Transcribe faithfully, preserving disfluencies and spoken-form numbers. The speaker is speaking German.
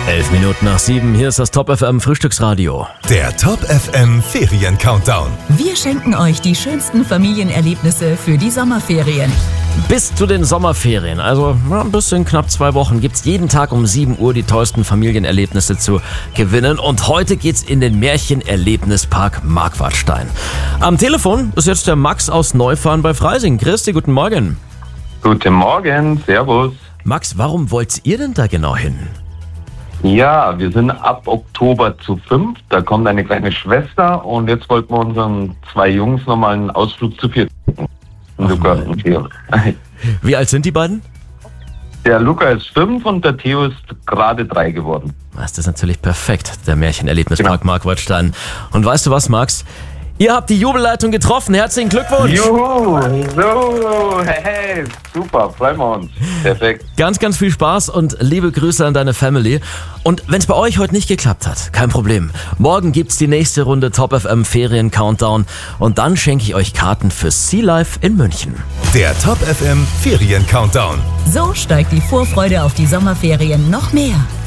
Elf Minuten nach sieben, hier ist das Top F M Frühstücksradio. Der Top F M Ferien-Countdown. Wir schenken euch die schönsten Familienerlebnisse für die Sommerferien. Bis zu den Sommerferien, also na, ein bisschen knapp zwei Wochen, gibt's jeden Tag um sieben Uhr die tollsten Familienerlebnisse zu gewinnen. Und heute geht's in den Märchenerlebnispark Marquartstein. Am Telefon ist jetzt der Max aus Neufahren bei Freising. Christi, guten Morgen. Guten Morgen, servus. Max, warum wollt ihr denn da genau hin? Ja, wir sind ab Oktober zu fünf. Da kommt eine kleine Schwester und jetzt wollten wir unseren zwei Jungs nochmal einen Ausflug zu viert machen. Luca und Theo. Wie alt sind die beiden? Der Luca ist fünf und der Theo ist gerade drei geworden. Das ist natürlich perfekt, der Märchenerlebnispark Genau. Marquartstein. Und weißt du was, Max? Ihr habt die Jubelleitung getroffen. Herzlichen Glückwunsch. Juhu, so, hey, hey, super, freuen wir uns. Perfekt. Ganz, ganz viel Spaß und liebe Grüße an deine Family. Und wenn es bei euch heute nicht geklappt hat, kein Problem. Morgen gibt's die nächste Runde Top F M Ferien Countdown und dann schenke ich euch Karten für Sea Life in München. Der Top F M Ferien-Countdown. So steigt die Vorfreude auf die Sommerferien noch mehr.